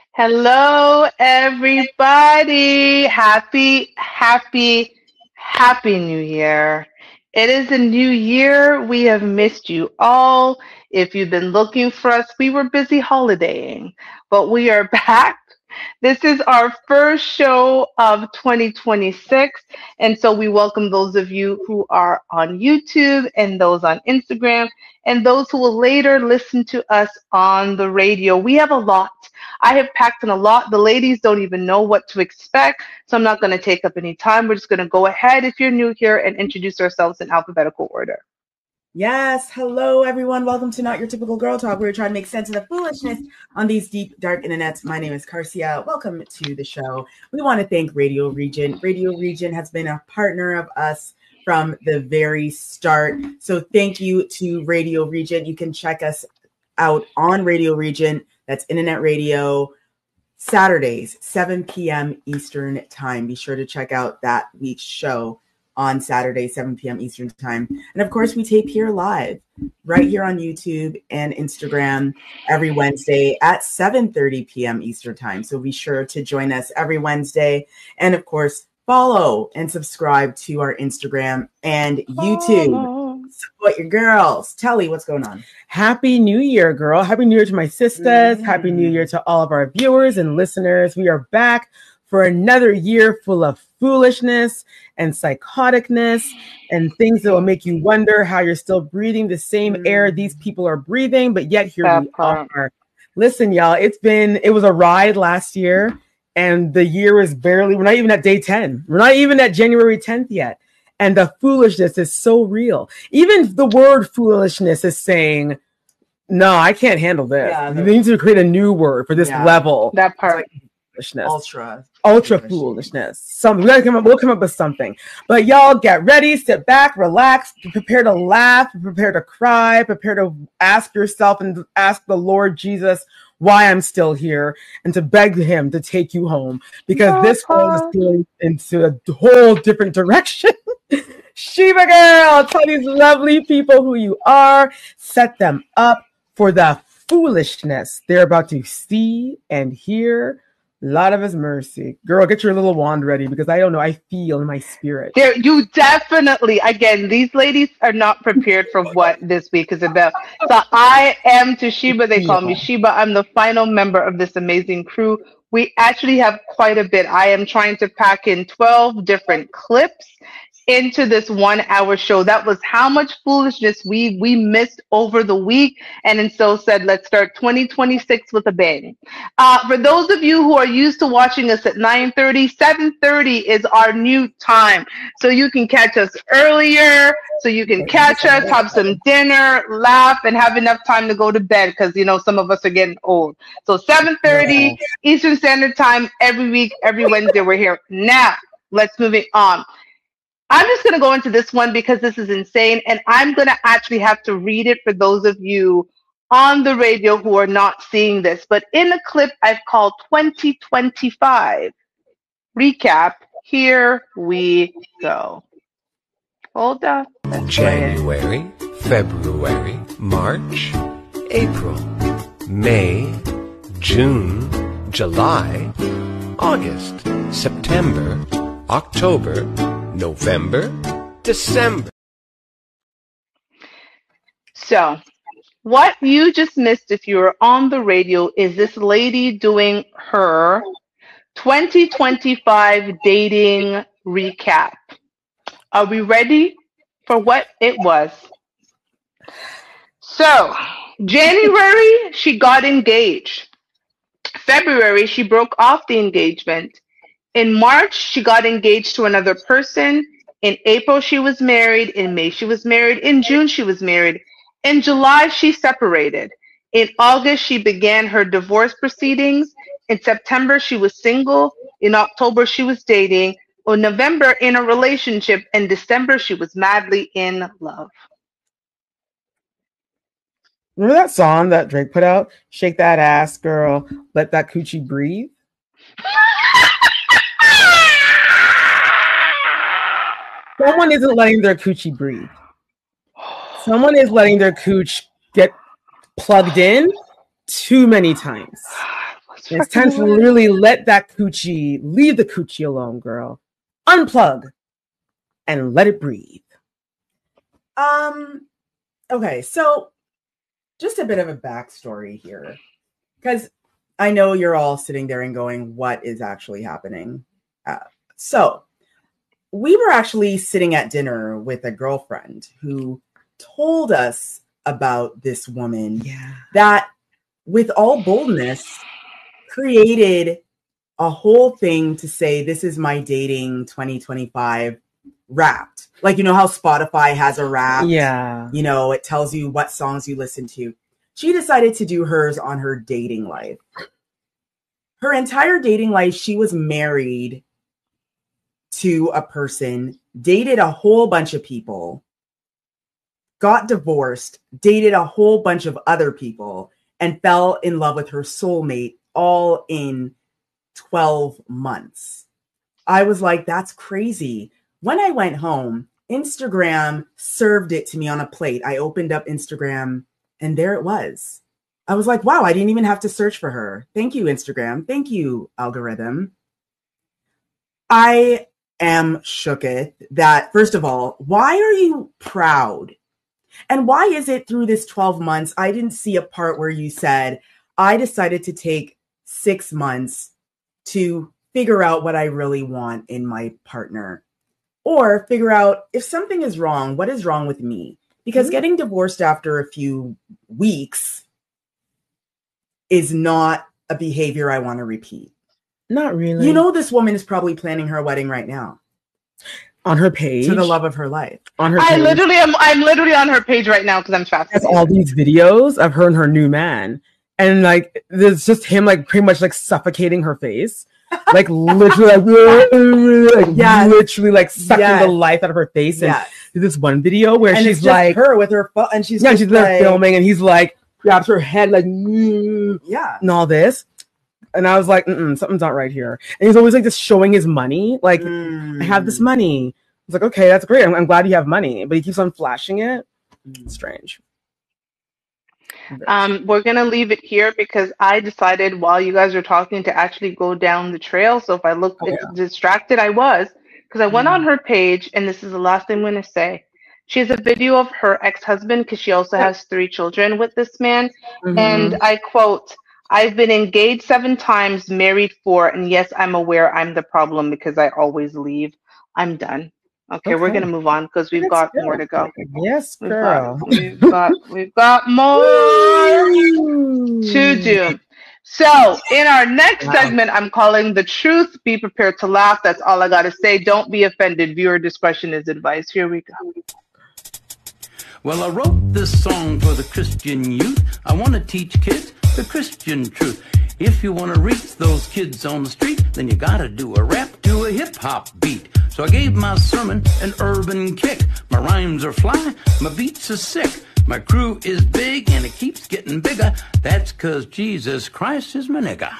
Hello, everybody. Happy New Year. It is a new year. We have missed you all. If you've been looking for us, we were busy holidaying, but we are back. This is our first show of 2026. And so we welcome those of you who are on YouTube and those on Instagram and those who will later listen to us on the radio. We have a lot. I have packed in a lot. The ladies don't even know what to expect, so I'm not going to take up any time. We're just going to go ahead, if you're new here, and introduce ourselves in alphabetical order. Yes. Hello, everyone. Welcome to Not Your Typical Girl Talk. We're trying to make sense of the foolishness on these deep, dark internets. My name is Carcia. Welcome to the show. We want to thank Radio Regent. Radio Regent has been a partner of us from the very start. So thank you to Radio Regent. You can check us out on Radio Regent. That's internet radio, Saturdays, 7 p.m. Eastern time. Be sure to check out that week's show on Saturday, 7 p.m. Eastern time. And of course, we tape here live, right here on YouTube and Instagram every Wednesday at 7:30 p.m. Eastern time. So be sure to join us every Wednesday. And of course, follow and subscribe to our Instagram and YouTube. Support your girls. Telly, what's going on? Happy New Year, girl. Happy New Year to my sisters. Happy New Year to all of our viewers and listeners. We are back for another year full of foolishness and psychoticness and things that will make you wonder how you're still breathing the same air these people are breathing, but yet here we are. Listen, y'all, it was a ride last year, and the year is we're not even at day 10. We're not even at January 10th yet. And the foolishness is so real. Even the word foolishness is saying, no, I can't handle this. Yeah, you need to create a new word for this level. That part. Foolishness. Ultra foolishness. We'll come up with something. But y'all get ready, sit back, relax, prepare to laugh, prepare to cry, prepare to ask yourself and ask the Lord Jesus why I'm still here, and to beg him to take you home, because this world is going into a whole different direction. Sheba girl, tell these lovely people who you are. Set them up for the foolishness they're about to see and hear. Lord of his mercy. Girl, get your little wand ready, because I don't know. I feel in my spirit. You definitely, again, these ladies are not prepared for what this week is about. So I am to Sheba. They call me Sheba. I'm the final member of this amazing crew. We actually have quite a bit. I am trying to pack in 12 different clips into this 1 hour show. That was how much foolishness we missed over the week, and so said, let's start 2026 with a bang. For those of you who are used to watching us at 9:30, 7:30 is our new time. So you can catch us earlier, so you can catch us, have some dinner, laugh, and have enough time to go to bed, because some of us are getting old. So 7:30 Eastern Standard Time every week, every Wednesday, we're here. Now, let's move it on. I'm just going to go into this one because this is insane, and I'm going to actually have to read it for those of you on the radio who are not seeing this. But in a clip I've called 2025 Recap, here we go. Hold on. January, February, March, April, May, June, July, August, September, October, November, December. So, what you just missed if you were on the radio is this lady doing her 2025 dating recap. Are we ready for what it was? So, January, she got engaged. February, she broke off the engagement. In March, she got engaged to another person. In April, she was married. In May, she was married. In June, she was married. In July, she separated. In August, she began her divorce proceedings. In September, she was single. In October, she was dating. In November, in a relationship. In December, she was madly in love. Remember that song that Drake put out? Shake that ass, girl. Let that coochie breathe. Someone isn't letting their coochie breathe. Someone is letting their cooch get plugged in too many times. It's time to really let that coochie, leave the coochie alone, girl. Unplug and let it breathe. Okay, so just a bit of a backstory here, because I know you're all sitting there and going, what is actually happening? So we were actually sitting at dinner with a girlfriend who told us about this woman that, with all boldness, created a whole thing to say, this is my dating 2025 Wrapped. Like, you know how Spotify has a Wrapped? Yeah. You know, it tells you what songs you listen to. She decided to do hers on her dating life. Her entire dating life, she was married to a person, dated a whole bunch of people, got divorced, dated a whole bunch of other people, and fell in love with her soulmate all in 12 months. I was like, that's crazy. When I went home, Instagram served it to me on a plate. I opened up Instagram and there it was. I was like, wow, I didn't even have to search for her. Thank you, Instagram. Thank you, algorithm. I am shooketh that, first of all, why are you proud? And why is it through this 12 months, I didn't see a part where you said, I decided to take 6 months to figure out what I really want in my partner, or figure out if something is wrong, what is wrong with me? Because getting divorced after a few weeks is not a behavior I want to repeat. Not really. You know, this woman is probably planning her wedding right now. On her page. To the love of her life. On her page. I'm literally on her page right now because I'm fascinated. Has all these videos of her and her new man. And like, there's just him like pretty much like suffocating her face. Like literally literally like sucking the life out of her face. And this one video where and she's it's just like her with her phone, and she's she's there filming, and he's like grabs her head like and all this. And I was like, something's not right here. And he's always like just showing his money. Like, I have this money. I was like, okay, that's great. I'm glad you have money. But he keeps on flashing it. Strange. We're going to leave it here because I decided while you guys were talking to actually go down the trail. So if I look distracted, I was. Because I went on her page, and this is the last thing I'm going to say. She has a video of her ex-husband because she also has 3 children with this man. And I quote, I've been engaged 7 times, married 4, and yes, I'm aware I'm the problem because I always leave. I'm done. Okay, we're gonna move on because we've got more to go. Yes, girl. We've got more to do. So in our next segment, I'm calling The Truth. Be prepared to laugh. That's all I gotta say. Don't be offended. Viewer discretion is advised. Here we go. Well, I wrote this song for the Christian youth. I want to teach kids the Christian truth. If you want to reach those kids on the street, then you gotta do a rap to a hip-hop beat. So I gave my sermon an urban kick. My rhymes are fly, my beats are sick. My crew is big and it keeps getting bigger. That's 'cause Jesus Christ is my nigga.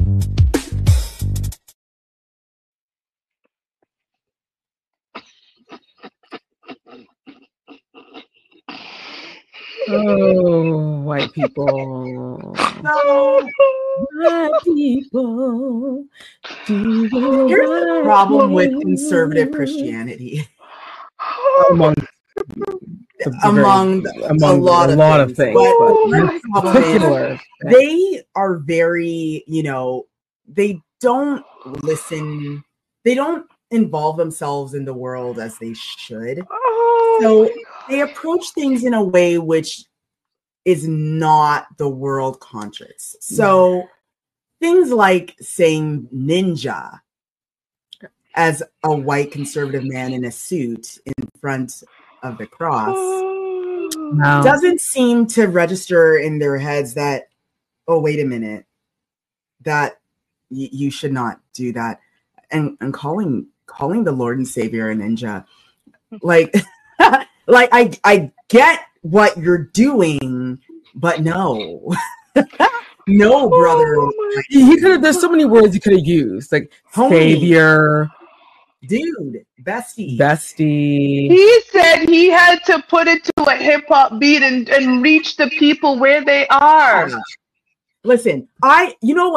Oh, white people. White people. Here's the problem with conservative Christianity. Among a lot of things. But they are very, they don't listen. They don't involve themselves in the world as they should. So they approach things in a way which is not the world conscious. So things like saying ninja as a white conservative man in a suit in front of the cross doesn't seem to register in their heads that, oh, wait a minute, that you should not do that. And calling the Lord and Savior a ninja, like, like I get what you're doing, but no. No, brother. He could have. There's so many words he could have used, like homie, savior, dude, bestie. He said he had to put it to a hip hop beat and reach the people where they are. Listen, you know what?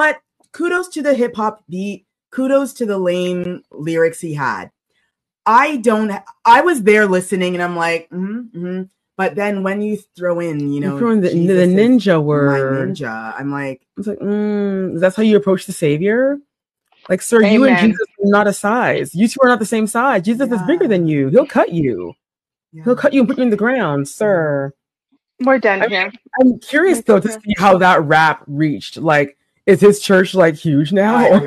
kudos to the hip hop beat. Kudos to the lame lyrics he had. I was there listening and I'm like, but then when you throw in, you know, the ninja word, my ninja, I'm like, it's like, that's how you approach the Savior? Like, sir, Amen. You and Jesus are not a size. You two are not the same size. Jesus is bigger than you. He'll cut you. Yeah. He'll cut you and put you in the ground, sir. We're done here. I'm curious though to see how that rap reached. Like, is his church like huge now?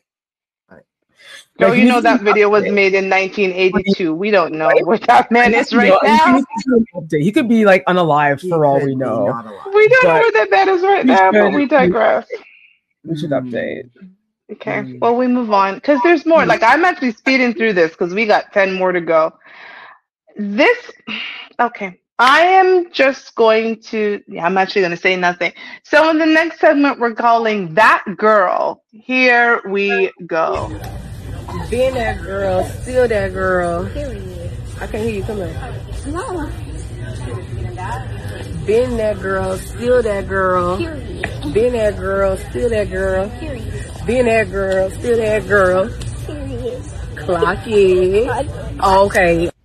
No, you know that video was made in 1982. We don't know where that man is right now. He could be like unalive for all we know. We don't know where that man is right now, but we digress. We should update. Okay, well, we move on because there's more. Like, I'm actually speeding through this because we got 10 more to go. Okay. I am just going to, I'm actually going to say nothing. So in the next segment, we're calling That Girl. Here we go. Being that girl, still that girl. Period. I can't hear you. Come on. No. Being that girl, still that girl. Period. Being that girl, still that girl. Period. Being that girl, still that girl. Period. Clock it. Okay.